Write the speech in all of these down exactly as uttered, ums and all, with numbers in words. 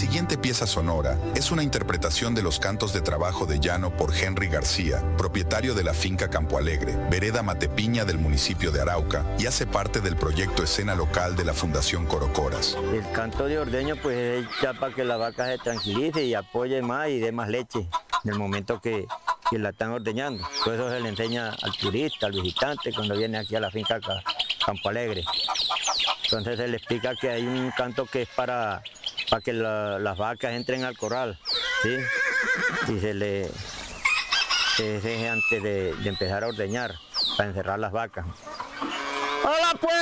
siguiente pieza sonora es una interpretación de los cantos de trabajo de llano por Henry García, propietario de la finca Campo Alegre, vereda Matepiña del municipio de Arauca, y hace parte del proyecto Escena Local de la Fundación Corocoras. El canto de ordeño pues es ya para que la vaca se tranquilice y apoye más y dé más leche en el momento que, que la están ordeñando. Todo eso se le enseña al turista, al visitante cuando viene aquí a la finca Campo Alegre. Entonces se le explica que hay un canto que es para, para que la, las vacas entren al corral, ¿sí? Y se le se deje antes de, de empezar a ordeñar, para encerrar las vacas. ¡Hola pues!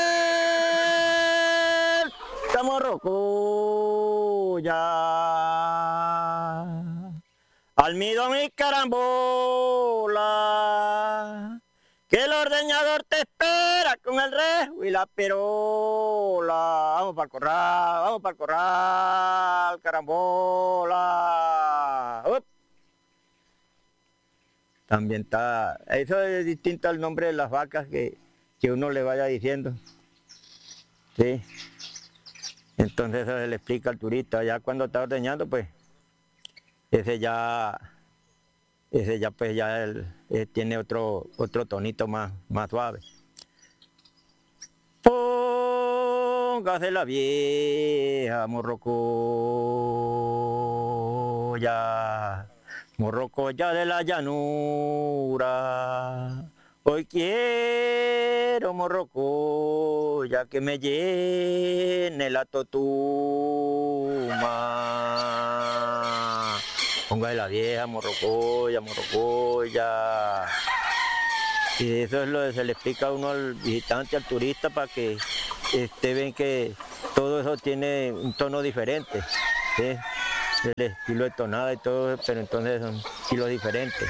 ¡Estamos rocoya! ¡Almido mi carambola! Que el ordeñador te espera con el rejo y la perola. Vamos para el corral, vamos para el corral, carambola. ¡Up! También está, eso es distinto al nombre de las vacas que, que uno le vaya diciendo. Sí. Entonces eso se le explica al turista. Ya cuando está ordeñando, pues, ese ya... Ese ya pues ya el, eh, tiene otro, otro tonito más, más suave. Póngase la vieja morrocoya, morrocoya de la llanura. Hoy quiero morrocoya que me llene la totuma. Póngase la vieja, morrocoya, morrocoya. Y eso es lo que se le explica a uno al visitante, al turista, para que este, ven que todo eso tiene un tono diferente, ¿sí? El estilo de tonada y todo, pero entonces son estilos diferentes.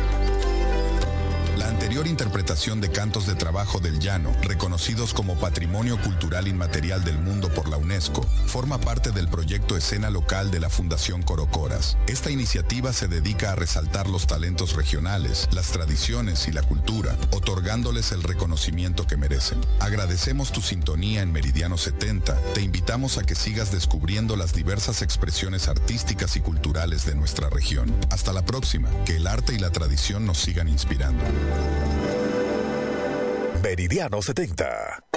La anterior interpretación de cantos de trabajo del llano, reconocidos como Patrimonio Cultural Inmaterial del Mundo por la UNESCO, forma parte del proyecto Escena Local de la Fundación Corocoras. Esta iniciativa se dedica a resaltar los talentos regionales, las tradiciones y la cultura, otorgándoles el reconocimiento que merecen. Agradecemos tu sintonía en Meridiano setenta. Te invitamos a que sigas descubriendo las diversas expresiones artísticas y culturales de nuestra región. Hasta la próxima. Que el arte y la tradición nos sigan inspirando. Meridiano setenta.